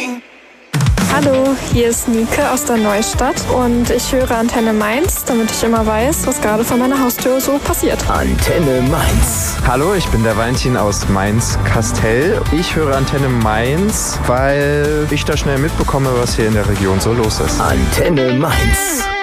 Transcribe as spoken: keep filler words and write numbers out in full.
Hallo, hier ist Nike aus der Neustadt und ich höre Antenne Mainz, damit ich immer weiß, was gerade vor meiner Haustür so passiert. Antenne Mainz. Hallo, ich bin der Valentin aus Mainz-Kastell. Ich höre Antenne Mainz, weil ich da schnell mitbekomme, was hier in der Region so los ist. Antenne Mainz.